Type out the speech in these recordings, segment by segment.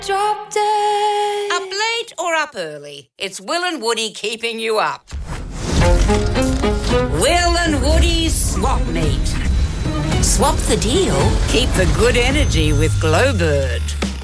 Drop dead. Up late or up early? It's Will and Woody keeping you up. Will and Woody's Swap Meet. Swap the deal, keep the good energy with Glowbird.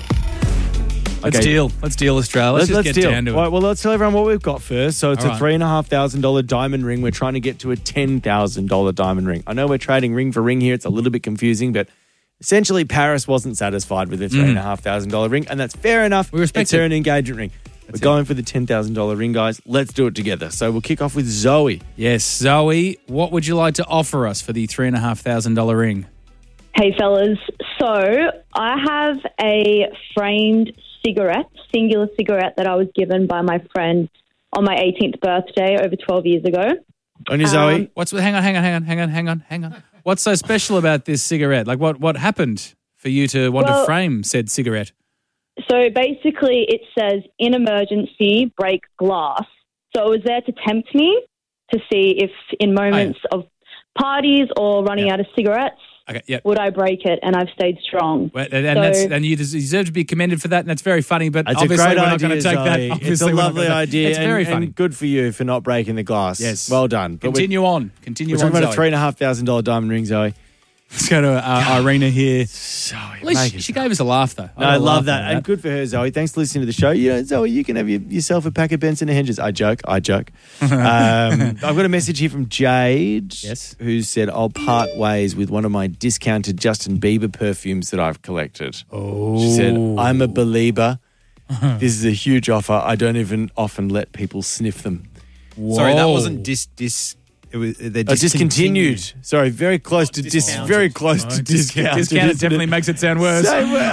Let's deal, Australia. Let's just get deal. down to it. All right, well, let's tell everyone what we've got first. So it's All a right. $3,500 diamond ring. We're trying to get to a $10,000 diamond ring. I know we're trading ring for ring here. It's a little bit confusing, but essentially Paris wasn't satisfied with the $3,500 ring, and that's fair enough. We respect it's her it. an engagement ring. We're going for the $10,000 ring, guys. Let's do it together. So we'll kick off with Zoe. Yes, Zoe, what would you like to offer us for the $3,500 ring? Hey, fellas. So I have a framed singular cigarette that I was given by my friend on my 18th birthday over 12 years ago. On you, Zoe. Hang on. What's so special about this cigarette? Like, what happened for you to want to frame said cigarette? So basically it says, in emergency, break glass. So it was there to tempt me to see if in moments of parties or running out of cigarettes, Okay, yep. would I break it? And I've stayed strong. And you deserve to be commended for that, and that's very funny, but It's obviously a great we're not idea, going to take Zoe. that. It's a Obviously, we're not lovely gonna- idea. It's very and funny. good for you for not breaking the glass. Yes. Well done. But Continue on, We're talking about Zoe. a $3,500 diamond ring, Zoe. Let's go to Irina here. Zoe, At least she gave us a laugh, though. No, I love that. And good for her, Zoe. Thanks for listening to the show. You know, Zoe, you can have yourself a pack of Benson & Hedges. I joke. I've got a message here from Jade, who said, I'll part ways with one of my discounted Justin Bieber perfumes that I've collected. Oh. She said, I'm a believer. This is a huge offer. I don't even often let people sniff them. Sorry, that wasn't they're discontinued. Sorry, very close to very close to discounted. Discounted definitely makes it sound worse.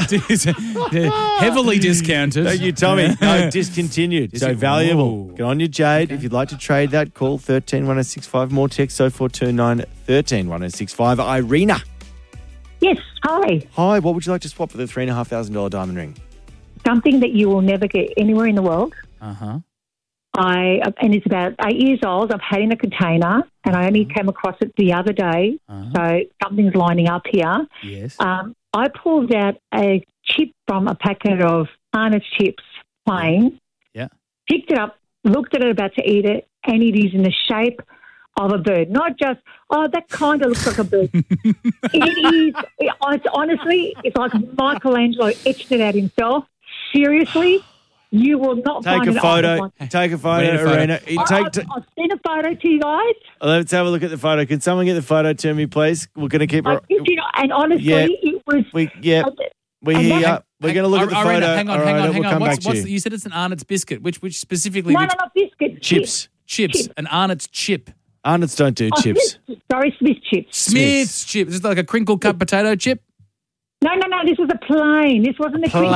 Heavily discounted. No, you tell me. No, discontinued. So valuable. Get on your Jade. If you'd like to trade that, call 131065. More text 0429 131065. Irina. Yes, hi. Hi, what would you like to swap for the $3,500 diamond ring? Something that you will never get anywhere in the world. Uh-huh. And it's about 8 years old. I've had it in a container, and I only came across it the other day. So something's lining up here. Yes. I pulled out a chip from a packet of Arnott's chips, plain. Yeah. Picked it up, looked at it, about to eat it, and it is in the shape of a bird. Not just, that kind of looks like a bird. It's like Michelangelo etched it out himself. Seriously. You will not Take find a photo. Take a photo, Irina. I'll send a photo to you guys. Let's have a look at the photo. Can someone get the photo to me, please? We're going to keep it. And honestly, it was... We're going to look at the Irina, photo. hang on. We'll come back to you. You said it's an Arnott's biscuit. Which specifically? No, not biscuit. Chips. Chips. An Arnott's chip. Arnott's don't do chips. Smith chips. Smith's chip. Is it like a crinkle cut potato chip? No, this was a plain. This wasn't a crinkle.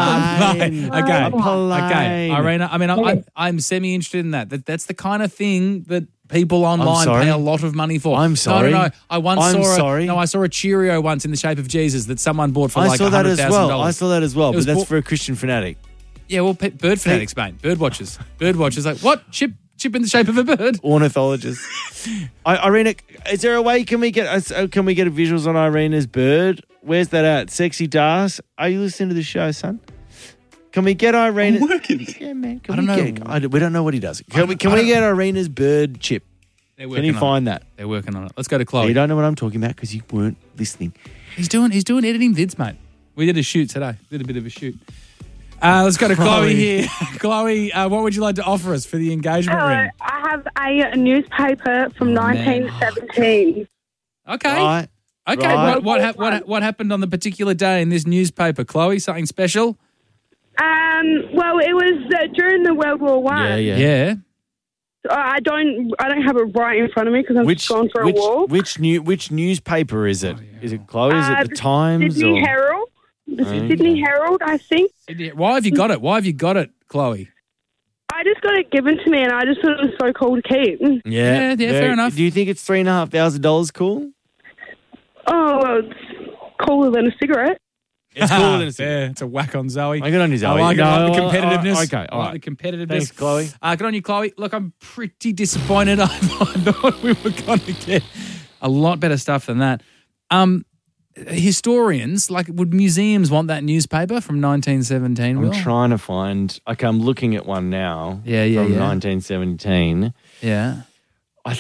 Okay, Irina. I mean, I'm semi-interested in that. That's the kind of thing that people online pay a lot of money for. I'm sorry. No. I saw a Cheerio once in the shape of Jesus that someone bought for like $100,000. I saw that as well, but that's for a Christian fanatic. Yeah, well, bird fanatics, mate. Bird watchers. Like, what? Chip in the shape of a bird? Ornithologist. Irina, is there a way, can we get visuals on Irina's bird? Where's that at? Sexy Das? Are you listening to the show, son? Can we get Irina? I'm working. Yeah, man. I don't know. We don't know what he does. Can we get Irina's bird chip? Can you find that? They're working on it. Let's go to Chloe. You don't know what I'm talking about because you weren't listening. He's doing editing vids, mate. We did a shoot today. Did a bit of a shoot. Let's go to Chloe here. Chloe, what would you like to offer us for the engagement ring? I have a newspaper from 1917. Okay. Right. Okay. Right. What happened on the particular day in this newspaper, Chloe? Something special? Well, it was during the World War One. Yeah. I don't have it right in front of me because I'm just gone for a walk. Which newspaper is it? Is it Chloe? Is it the Times? Sydney Herald. The Sydney Herald, I think. Why have you got it? Chloe? I just got it given to me, and I just thought it was so cool to keep. Yeah, fair enough. Do you think it's $3,500 cool? Oh, well, it's cooler than a cigarette. It's cooler than a cigarette. Yeah, it's a whack on Zoe. Good on you, Zoe. I like the competitiveness. Okay, all right. The competitiveness. Thanks, Chloe. Good on you, Chloe. Look, I'm pretty disappointed. I thought we were going to get a lot better stuff than that. historians, like, would museums want that newspaper from 1917, Will? I'm trying to find. Okay, I'm looking at one now. Yeah, from 1917. Yeah. I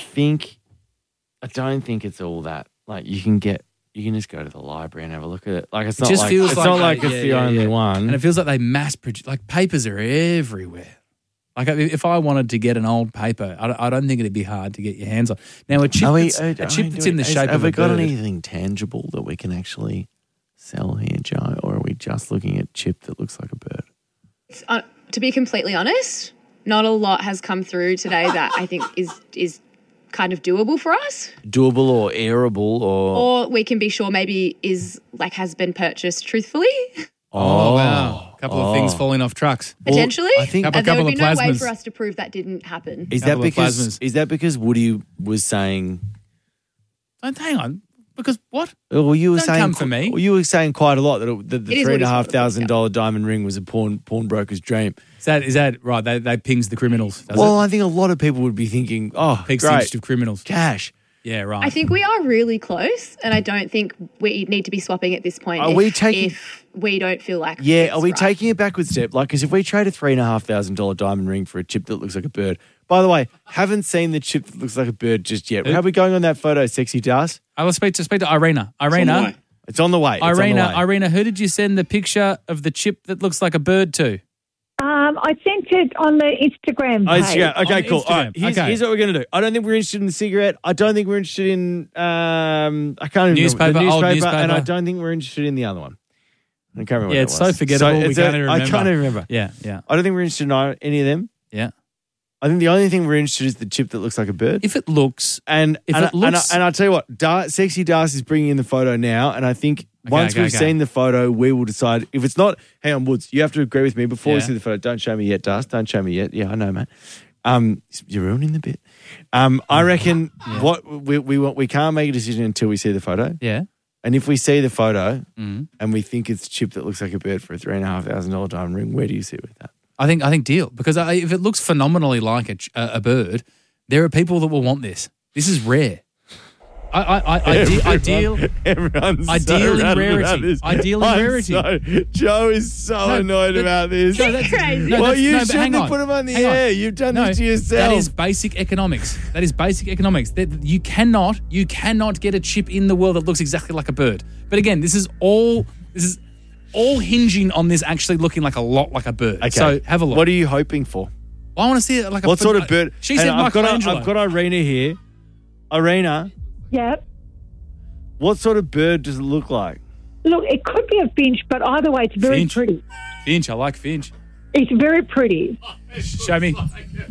don't think it's all that. Like, you can just go to the library and have a look at it. Like, it's not like it's not like it's the only one. And it feels like they mass produce. Like, papers are everywhere. Like, if I wanted to get an old paper, I don't think it'd be hard to get your hands on. Now, a chip that's in the shape of a bird. Have we got anything tangible that we can actually sell here, Joe? Or are we just looking at chip that looks like a bird? To be completely honest, not a lot has come through today that I think is kind of doable for us. Doable or airable or we can be sure maybe has been purchased truthfully. Oh, wow. A couple of things falling off trucks. Potentially. I think there would be no way for us to prove that didn't happen. Is that because Woody was saying... Hang on. Because what? Well, you were saying come for me. Well, you were saying quite a lot that the $3,500 diamond ring was a pawnbroker's dream. Is that right? They pings the criminals. I think a lot of people would be thinking, pigs the interest of criminals. Cash. Yeah, right. I think we are really close, and I don't think we need to be swapping at this point if we don't feel like are we taking a backward step? Like, because if we trade a $3,500 diamond ring for a chip that looks like a bird, by the way, haven't seen the chip that looks like a bird just yet. How are we going on that photo, Sexy Das? I will speak to Irina. Irina. It's on the way. Irina, who did you send the picture of the chip that looks like a bird to? I sent it on the Instagram page. Okay, cool. All right, here's what we're going to do. I don't think we're interested in the cigarette. I don't think we're interested in I can't newspaper, remember. old newspaper. And I don't think we're interested in the other one. I can't remember. Yeah, it's so forgettable. We can't even remember. I can't even remember. Yeah. I don't think we're interested in any of them. Yeah. I think the only thing we're interested in is the chip that looks like a bird. If it looks, and I'll tell you what, Sexy Das is bringing in the photo now, and I think once we've seen the photo, we will decide if it's not. Hang on, Woods, you have to agree with me before we see the photo. Don't show me yet, Das. Don't show me yet. Yeah, I know, mate. You're ruining the bit. I reckon what we can't make a decision until we see the photo. Yeah. And if we see the photo and we think it's a chip that looks like a bird for a $3,500 diamond ring, where do you sit with that? I think deal, because if it looks phenomenally like a bird, there are people that will want this. This is rare. I deal in rarity. Joe is so annoyed about this. That's crazy. You shouldn't have put him on the air. You've done this to yourself. That is basic economics. You cannot get a chip in the world that looks exactly like a bird. But again, this is all hinging on this actually looking like a lot like a bird. Okay. So have a look. What are you hoping for? Well, I want to see it like what sort of bird? She said Michelangelo. I've got Irina here. Irina. Yep. What sort of bird does it look like? Look, it could be a finch, but either way, it's very pretty. Finch, I like finch. It's very pretty. Show me.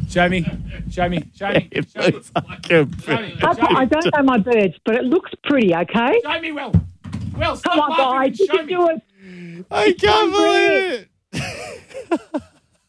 It looks like a bird. I don't know my birds, but it looks pretty, okay? Show me, Will. Come on, guys. You can do it. I can't believe it.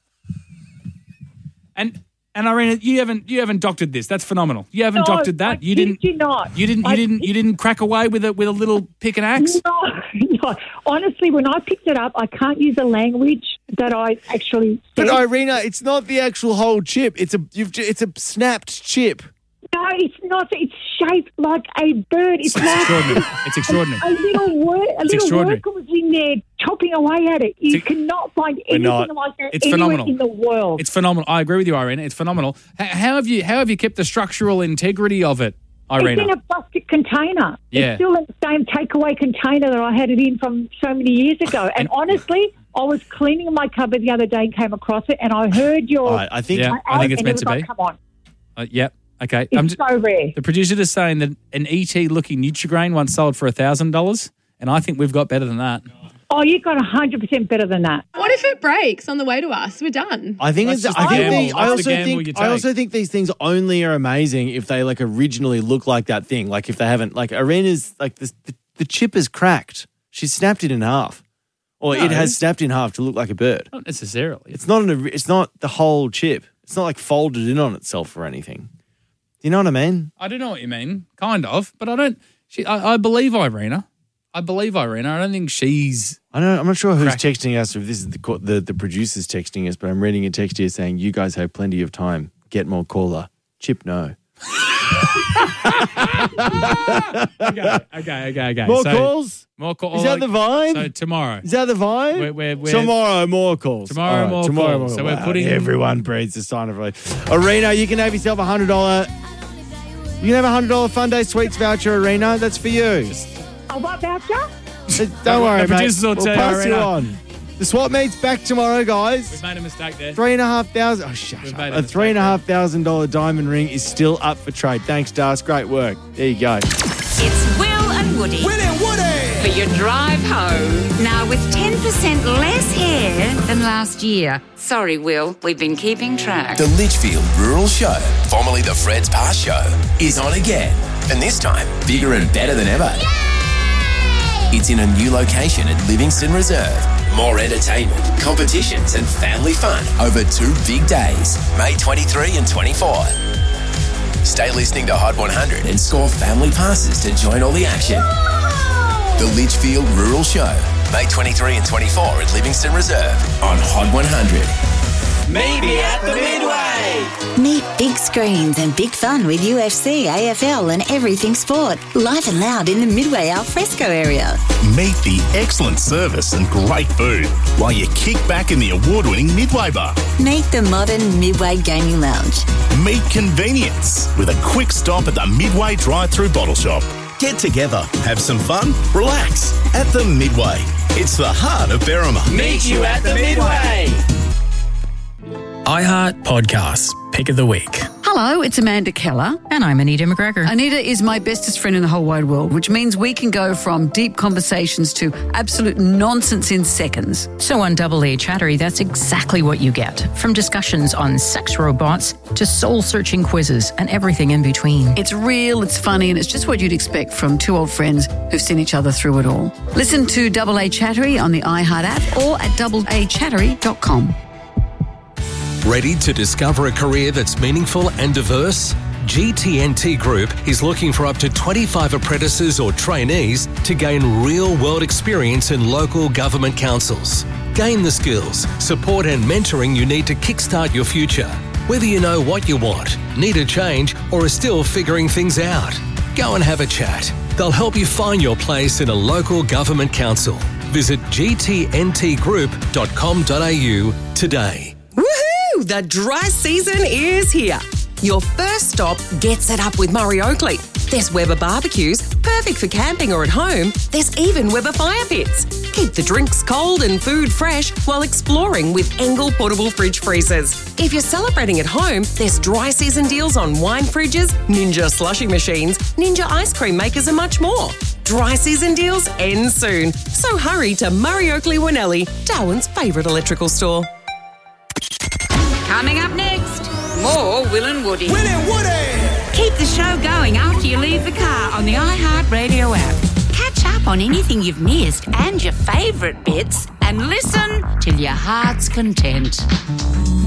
And Irina, you haven't doctored this. That's phenomenal. You haven't doctored that. You didn't. You didn't crack away with a little pick and axe. No. Honestly, when I picked it up, I can't use a language that I actually. But Irina, it's not the actual whole chip. It's a snapped chip. No, it's not. It's shaped like a bird. It's extraordinary. It's extraordinary. A little worker was in there chopping away at it. You cannot find anything like that anywhere in the world. It's phenomenal. I agree with you, Irina. It's phenomenal. How have you kept the structural integrity of it, Irina? It's in a plastic container. Yeah. It's still in the same takeaway container that I had it in from so many years ago. And honestly, I was cleaning my cupboard the other day and came across it, and I heard your. I think it's meant to be. Come on. Yep. Okay. It's so rare. The producer is saying that an ET-looking Nutrigrain once sold for $1,000, and I think we've got better than that. Oh, you got 100% better than that. What if it breaks on the way to us? We're done. I also think these things only are amazing if they originally look like that thing. Like if they haven't, Irina's the chip is cracked. She's snapped it in half, or it has snapped in half to look like a bird. Not necessarily. It's not the whole chip. It's not folded in on itself or anything. Do you know what I mean? I do know what you mean, kind of, but I don't. I believe Irina. I don't think she's. I'm not sure who's texting us, or if this is the producers texting us, but I'm reading a text here saying, "You guys have plenty of time. Get more caller. Chip no." Okay. More calls? More calls. Is that the vibe? So tomorrow. Is that the vibe? We're tomorrow, more calls. Tomorrow, All right, more calls. So we're putting... Everyone breathes a sign of relief. Arena, you can have yourself $100... You can have a $100 Fun Day Sweets voucher, Arena. That's for you. A what voucher? Don't worry, the mate. producers will We'll tell pass you, you Arena. on. The swap meet's back tomorrow, guys. We've made a mistake there. $3,500. Oh, shut We've up. made A $3,500 diamond ring is still up for trade. Thanks, Das. Great work. There you go. It's Will and Woody. Will and Woody! For your drive home. Now with 10% less hair than last year. Sorry, Will. We've been keeping track. The Litchfield Rural Show, formerly the Fred's Pass Show, is on again. And this time, bigger and better than ever. It's in a new location at Livingston Reserve. More entertainment, competitions and family fun over 2 big days, May 23 and 24. Stay listening to Hot 100 and score family passes to join all the action. The Litchfield Rural Show, May 23 and 24 at Livingston Reserve on Hot 100. Maybe at the Midway. Meet big screens and big fun with UFC, AFL and everything sport. Live and loud in the Midway alfresco area. Meet the excellent service and great food while you kick back in the award-winning Midway Bar. Meet the modern Midway Gaming Lounge. Meet convenience with a quick stop at the Midway drive-through bottle shop. Get together, have some fun, relax at the Midway. It's the heart of Berrima. Meet you at the Midway. iHeart Podcasts, Pick of the Week. Hello, it's Amanda Keller. And I'm Anita McGregor. Anita is my bestest friend in the whole wide world, which means we can go from deep conversations to absolute nonsense in seconds. So on Double A Chattery, that's exactly what you get. From discussions on sex robots to soul-searching quizzes and everything in between. It's real, it's funny, and it's just what you'd expect from two old friends who've seen each other through it all. Listen to Double A Chattery on the iHeart app or at doubleachattery.com. Ready to discover a career that's meaningful and diverse? GTNT Group is looking for up to 25 apprentices or trainees to gain real-world experience in local government councils. Gain the skills, support and mentoring you need to kickstart your future. Whether you know what you want, need a change, or are still figuring things out, go and have a chat. They'll help you find your place in a local government council. Visit gtntgroup.com.au today. Woohoo! The dry season is here. Your first stop gets it up with Murray Oakley. There's Weber barbecues, perfect for camping or at home. There's even Weber fire pits. Keep the drinks cold and food fresh while exploring with Engel portable fridge freezers. If you're celebrating at home, there's dry season deals on wine fridges, Ninja slushy machines, Ninja ice cream makers and much more. Dry season deals end soon. So hurry to Murray Oakley Winnelli, Darwin's favourite electrical store. Coming up next, more Will and Woody. Will and Woody! Keep the show going after you leave the car on the iHeartRadio app. Catch up on anything you've missed and your favourite bits and listen till your heart's content.